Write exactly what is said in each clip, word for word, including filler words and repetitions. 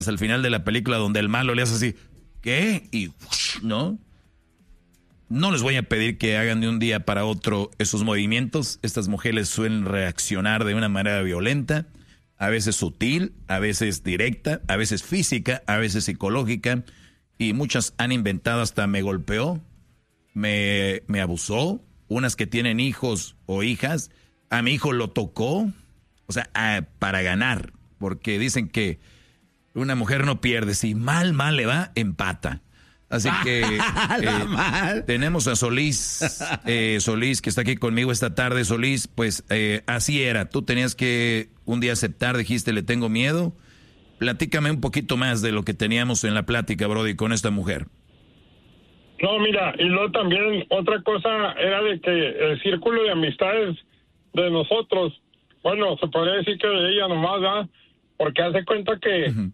al final de la película donde el malo le hace así, ¿qué? Y, ¿no? No les voy a pedir que hagan de un día para otro esos movimientos. Estas mujeres suelen reaccionar de una manera violenta, a veces sutil, a veces directa, a veces física, a veces psicológica. Y muchas han inventado hasta me golpeó, me, me abusó. Unas que tienen hijos o hijas, a mi hijo lo tocó. O sea, a, para ganar. Porque dicen que una mujer no pierde. Si mal, mal le va, empata. Así que eh, tenemos a Solís, eh, Solís que está aquí conmigo esta tarde. Solís, pues eh, así era. Tú tenías que un día aceptar, dijiste, le tengo miedo. Platícame un poquito más de lo que teníamos en la plática, Brody, con esta mujer. No, mira, y luego también otra cosa era de que el círculo de amistades de nosotros, bueno, se podría decir que de ella nomás, ¿verdad? Porque hace cuenta que uh-huh.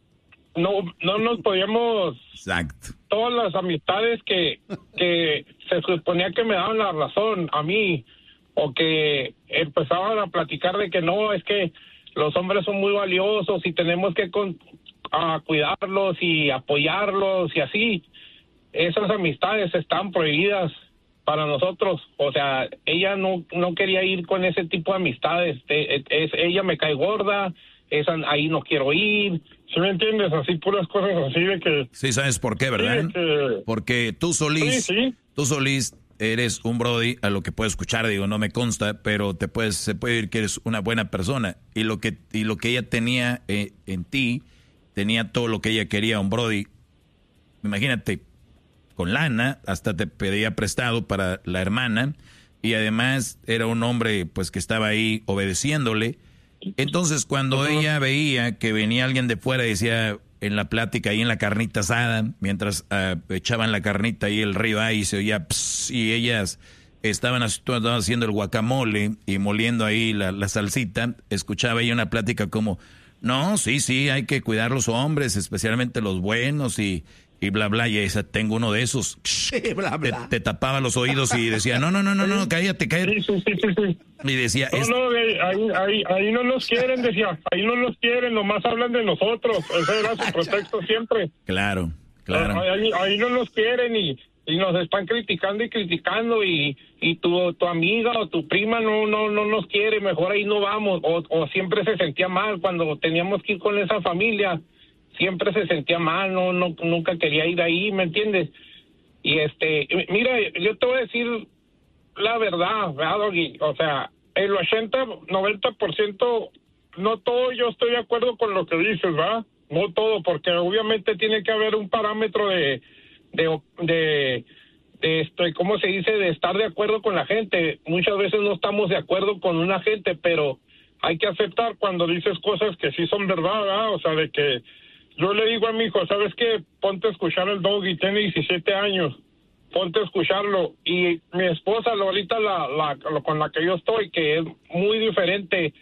no no nos podíamos... Exacto. Todas las amistades que, que se suponía que me daban la razón a mí, o que empezaban a platicar de que no, es que los hombres son muy valiosos y tenemos que con, a cuidarlos y apoyarlos y así. Esas amistades están prohibidas para nosotros. O sea, ella no no quería ir con ese tipo de amistades. Es, es, ella me cae gorda, esa, ahí no quiero ir. ¿Sí me entiendes? Así puras cosas así de que... Sí, ¿sabes por qué, verdad? Sí, que... Porque tú Solís, sí, sí. tú Solís eres un Brody, a lo que puedo escuchar, digo, no me consta, pero te puedes, se puede decir que eres una buena persona. Y lo que, y lo que ella tenía eh, en ti, tenía todo lo que ella quería, un Brody. Imagínate, con lana, hasta te pedía prestado para la hermana, y además era un hombre pues que estaba ahí obedeciéndole. Entonces cuando uh-huh. ella veía que venía alguien de fuera y decía en la plática ahí en la carnita asada, mientras uh, echaban la carnita ahí el río ahí se oía pss, y ellas estaban haciendo el guacamole y moliendo ahí la, la salsita, escuchaba ella una plática como, no, sí, sí, hay que cuidar los hombres, especialmente los buenos y... y bla, bla, y esa, tengo uno de esos. Sí, bla, bla. Te, te tapaba los oídos y decía, no, no, no, no, no, cállate, cállate. Sí, sí, sí, sí. Y decía... No, es... no, ahí, ahí, ahí no nos quieren, decía, ahí no nos quieren, nomás hablan de nosotros. Ese era su pretexto siempre. Claro, claro. Ahí, ahí no nos quieren y, y nos están criticando y criticando y, y tu, tu amiga o tu prima no, no, no nos quiere, mejor ahí no vamos. O, o siempre se sentía mal cuando teníamos que ir con esa familia. Siempre se sentía mal, no, no, nunca quería ir ahí, ¿me entiendes? Y este, mira, yo te voy a decir la verdad, ¿verdad, Doggy? O sea, el ochenta, noventa por ciento, no todo yo estoy de acuerdo con lo que dices, ¿verdad? No todo, porque obviamente tiene que haber un parámetro de, de, de, de este, ¿cómo se dice? De estar de acuerdo con la gente. Muchas veces no estamos de acuerdo con una gente, pero hay que aceptar cuando dices cosas que sí son verdad, ¿verdad? O sea, de que yo le digo a mi hijo, ¿sabes qué? Ponte a escuchar el Doggy, tiene diecisiete años, ponte a escucharlo. Y mi esposa, lo, ahorita la, la, lo, con la que yo estoy, que es muy diferente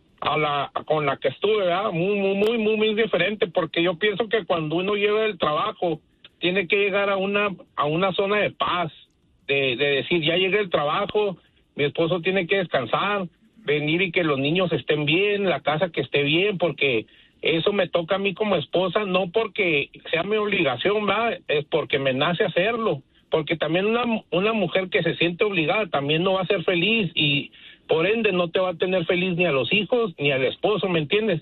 a la con la que estuve, ¿verdad? Muy, muy, muy, muy, muy diferente, porque yo pienso que cuando uno llega del trabajo, tiene que llegar a una, a una zona de paz, de, de decir, ya llegué del trabajo, mi esposo tiene que descansar, venir y que los niños estén bien, la casa que esté bien, porque... eso me toca a mí como esposa, no porque sea mi obligación, ¿verdad? Es porque me nace hacerlo. Porque también una, una mujer que se siente obligada también no va a ser feliz y por ende no te va a tener feliz ni a los hijos ni al esposo, ¿me entiendes?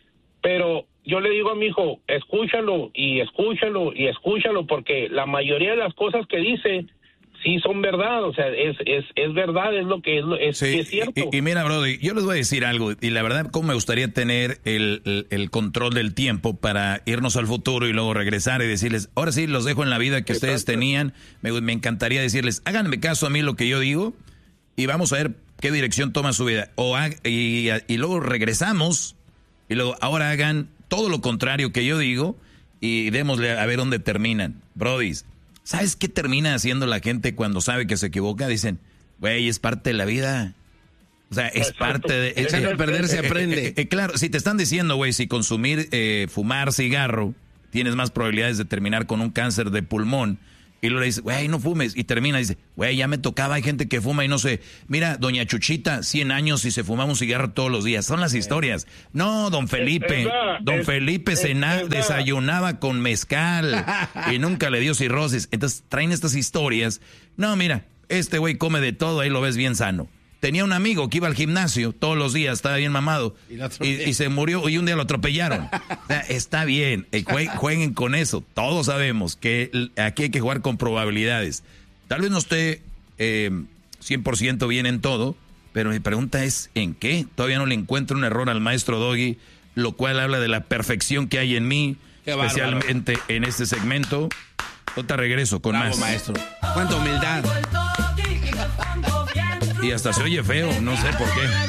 Pero yo le digo a mi hijo, escúchalo y escúchalo y escúchalo porque la mayoría de las cosas que dice... sí son verdad, o sea, es es es verdad, es lo que es, es, sí, es cierto. Y, y mira, Brody, yo les voy a decir algo, y la verdad, cómo me gustaría tener el, el, el control del tiempo para irnos al futuro y luego regresar y decirles, ahora sí, los dejo en la vida que Exacto. ustedes tenían, me, me encantaría decirles, háganme caso a mí lo que yo digo, y vamos a ver qué dirección toma su vida, o y, y luego regresamos, y luego ahora hagan todo lo contrario que yo digo, y démosle a ver dónde terminan, Brodis. ¿Sabes qué termina haciendo la gente cuando sabe que se equivoca? Dicen, güey, es parte de la vida. O sea, es Exacto. parte de... Es, Echando a perder se aprende. Eh, eh, claro, si te están diciendo, güey, si consumir, eh, fumar cigarro, tienes más probabilidades de terminar con un cáncer de pulmón Y luego le dice, güey, no fumes. Y termina y dice, güey, ya me tocaba, hay gente que fuma y no sé. Mira, doña Chuchita, cien años y se fumaba un cigarro todos los días. Son las historias. No, don Felipe, Es, es la, don es, Felipe es, cena, es la. desayunaba con mezcal y nunca le dio cirrosis. Entonces traen estas historias. No, mira, este güey come de todo, ahí lo ves bien sano. Tenía un amigo que iba al gimnasio todos los días, estaba bien mamado, y, y, y se murió y un día lo atropellaron. O sea, está bien, eh, jue, jueguen con eso. Todos sabemos que aquí hay que jugar con probabilidades. Tal vez no esté eh, cien por ciento bien en todo, pero mi pregunta es, ¿en qué? Todavía no le encuentro un error al maestro Doggy, lo cual habla de la perfección que hay en mí, qué especialmente bárbaro. En este segmento. Otra regreso con Bravo, más. Maestro. Cuánta humildad. Y hasta se oye feo, no sé por qué.